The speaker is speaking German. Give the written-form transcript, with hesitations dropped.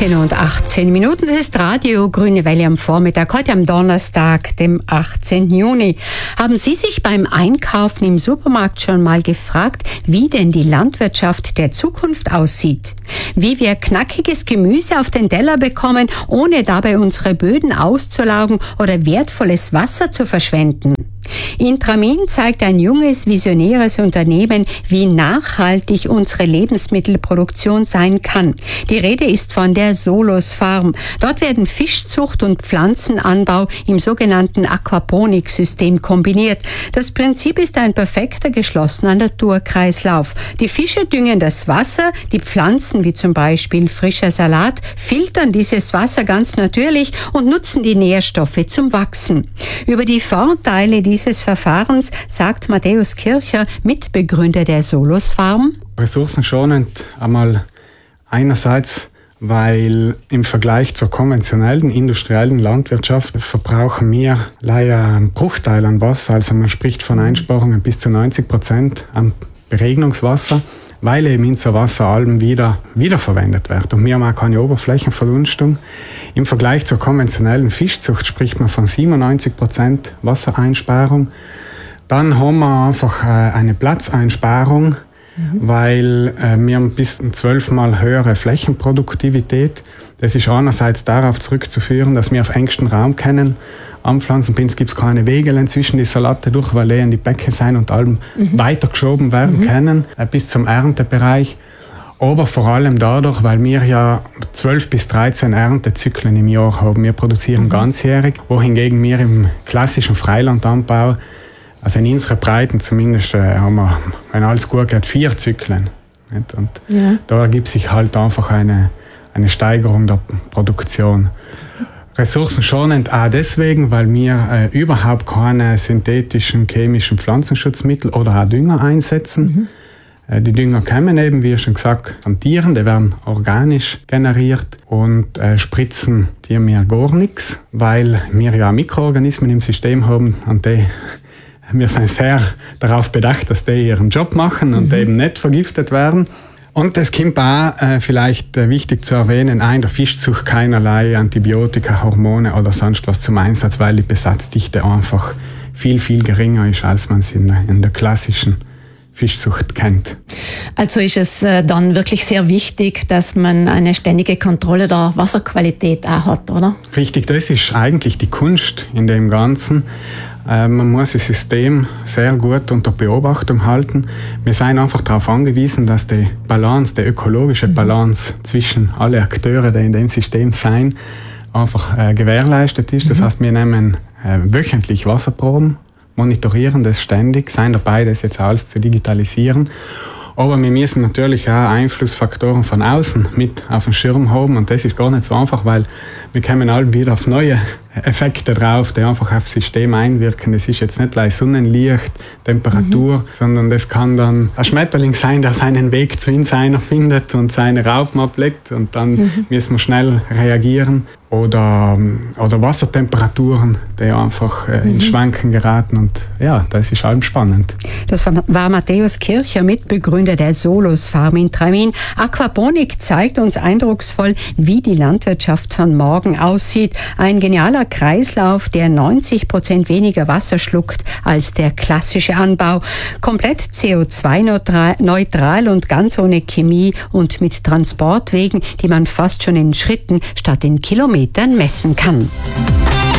16:18. Das ist Radio Grüne Welle am Vormittag, heute am Donnerstag, dem 18. Juni. Haben Sie sich beim Einkaufen im Supermarkt schon mal gefragt, wie denn die Landwirtschaft der Zukunft aussieht? Wie wir knackiges Gemüse auf den Teller bekommen, ohne dabei unsere Böden auszulaugen oder wertvolles Wasser zu verschwenden? Intramin zeigt ein junges, visionäres Unternehmen, wie nachhaltig unsere Lebensmittelproduktion sein kann. Die Rede ist von der Solus Farm. Dort werden Fischzucht und Pflanzenanbau im sogenannten Aquaponik-System kombiniert. Das Prinzip ist ein perfekter geschlossener Naturkreislauf. Die Fische düngen das Wasser, die Pflanzen, wie zum Beispiel frischer Salat, filtern dieses Wasser ganz natürlich und nutzen die Nährstoffe zum Wachsen. Über die Vorteile dieses Verfahrens sagt Matthäus Kircher, Mitbegründer der Solus Farm. Ressourcenschonend einmal einerseits, weil im Vergleich zur konventionellen industriellen Landwirtschaft verbrauchen wir leider einen Bruchteil an Wasser. Also man spricht von Einsparungen bis zu 90% an Beregnungswasser, weil eben unser Wasser allem wiederverwendet wird. Und wir haben auch keine Oberflächenverdunstung. Im Vergleich zur konventionellen Fischzucht spricht man von 97% Wassereinsparung. Dann haben wir einfach eine Platzeinsparung, weil wir haben bis zu 12-mal höhere Flächenproduktivität. Das ist einerseits darauf zurückzuführen, dass wir auf engstem Raum anpflanzen. Bei uns gibt es keine Wege zwischen die Salate durch, weil die Bäcke sein und allem weitergeschoben werden können bis zum Erntebereich. Aber vor allem dadurch, weil wir ja 12 bis 13 Erntezyklen im Jahr haben. Wir produzieren ganzjährig, wohingegen wir im klassischen Freilandanbau, also in unseren Breiten zumindest, haben wir, wenn alles gut geht, 4 Zyklen. Und da ergibt sich halt einfach eine Steigerung der Produktion. Ressourcenschonend auch deswegen, weil wir überhaupt keine synthetischen chemischen Pflanzenschutzmittel oder auch Dünger einsetzen. Die Dünger kommen eben, wie schon gesagt, von Tieren, die werden organisch generiert und spritzen die mir gar nichts, weil wir ja Mikroorganismen im System haben und wir sind sehr darauf bedacht, dass die ihren Job machen und eben nicht vergiftet werden. Und es kommt auch, vielleicht wichtig zu erwähnen, in der Fischzucht keinerlei Antibiotika, Hormone oder sonst was zum Einsatz, weil die Besatzdichte einfach viel, viel geringer ist, als man es in der klassischen Fischzucht kennt. Also ist es dann wirklich sehr wichtig, dass man eine ständige Kontrolle der Wasserqualität auch hat, oder? Richtig, das ist eigentlich die Kunst in dem Ganzen. Man muss das System sehr gut unter Beobachtung halten. Wir sind einfach darauf angewiesen, dass die ökologische Balance zwischen allen Akteuren, die in dem System sind, einfach gewährleistet ist. Das heißt, wir nehmen wöchentlich Wasserproben, monitorieren das ständig, sind dabei, das jetzt alles zu digitalisieren. Aber wir müssen natürlich auch Einflussfaktoren von außen mit auf den Schirm haben und das ist gar nicht so einfach, weil wir kommen alle wieder auf neue Effekte drauf, die einfach aufs System einwirken. Es ist jetzt nicht gleich Sonnenlicht, Temperatur, sondern das kann dann ein Schmetterling sein, der seinen Weg zu uns findet und seine Raupen ablegt und dann müssen wir schnell reagieren. Oder Wassertemperaturen, die einfach ins Schwanken geraten und ja, das ist allem spannend. Das war Matthäus Kircher, Mitbegründer der Solus Farm in Tramin. Aquaponik zeigt uns eindrucksvoll, wie die Landwirtschaft von morgen aussieht. Ein genialer Kreislauf, der 90% weniger Wasser schluckt als der klassische Anbau. Komplett CO2-neutral und ganz ohne Chemie und mit Transportwegen, die man fast schon in Schritten statt in Kilometern messen kann.